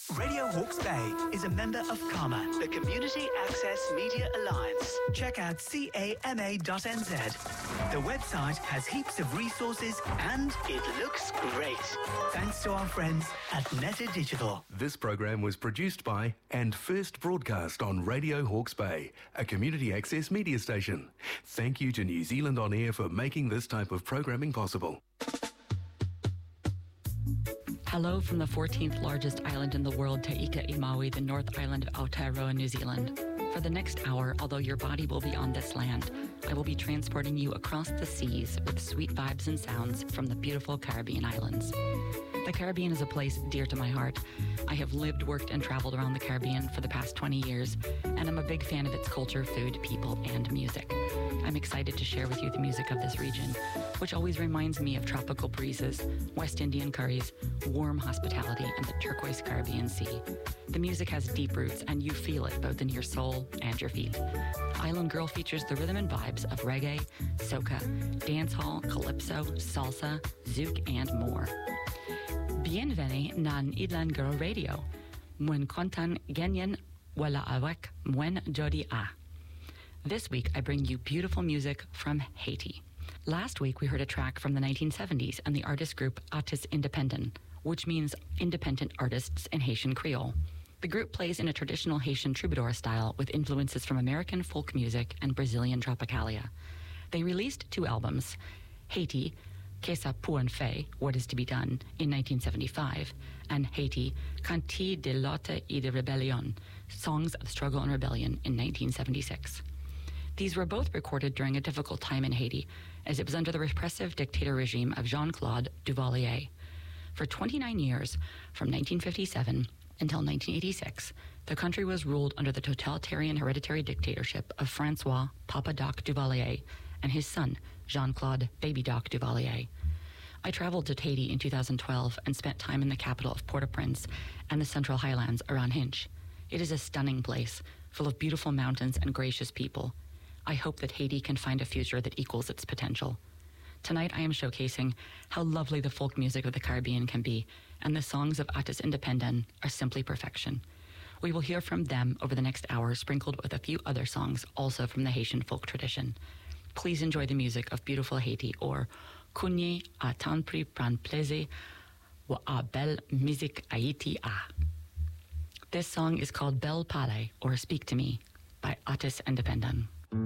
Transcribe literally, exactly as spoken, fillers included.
Radio Hawke's Bay is a member of CAMA, the Community Access Media Alliance. Check out C A M A dot N Z. The website has heaps of resources and it looks great. Thanks to our friends at Netta Digital. This program was produced by and first broadcast on Radio Hawke's Bay, a community access media station. Thank you to New Zealand On Air for making this type of programming possible. Hello from the fourteenth largest island in the world, Te Ika i Maui, the North Island of Aotearoa, New Zealand. For the next hour, although your body will be on this land, I will be transporting you across the seas with sweet vibes and sounds from the beautiful Caribbean islands. The Caribbean is a place dear to my heart. I have lived, worked, and traveled around the Caribbean for the past twenty years, and I'm a big fan of its culture, food, people, and music. I'm excited to share with you the music of this region, which always reminds me of tropical breezes, West Indian curries, warm hospitality, and the turquoise Caribbean Sea. The music has deep roots, and you feel it both in your soul and your feet. Island Girl features the rhythm and vibes of reggae, soca, dancehall, calypso, salsa, zouk, and more. Bienvenue na Island Girl Radio. Mwen kontan genyen wala awek mwen jodi a. This week, I bring you beautiful music from Haiti. Last week, we heard a track from the nineteen seventies and the artist group Artistes Indépendants, which means independent artists in Haitian Creole. The group plays in a traditional Haitian troubadour style with influences from American folk music and Brazilian tropicalia. They released two albums, Haiti, Que ça peut en fait, What is to be done, in nineteen seventy-five, and Haiti, Canti de lutte et de rébellion, Songs of Struggle and Rebellion, in nineteen seventy-six. These were both recorded during a difficult time in Haiti, as it was under the repressive dictator regime of Jean-Claude Duvalier. For twenty-nine years, from nineteen fifty-seven until nineteen eighty-six, the country was ruled under the totalitarian hereditary dictatorship of Francois Papa Doc Duvalier and his son, Jean-Claude Baby Doc Duvalier. I traveled to Haiti in two thousand twelve and spent time in the capital of Port-au-Prince and the Central Highlands around Hinche. It is a stunning place, full of beautiful mountains and gracious people. I hope that Haiti can find a future that equals its potential. Tonight I am showcasing how lovely the folk music of the Caribbean can be, and the songs of Artistes Indépendants are simply perfection. We will hear from them over the next hour, sprinkled with a few other songs also from the Haitian folk tradition. Please enjoy the music of beautiful Haiti, or Kounye a tant pri pran plaisir wa a belle musique Haiti a. This song is called Belle Parle, or Speak to Me, by Artistes Indépendants.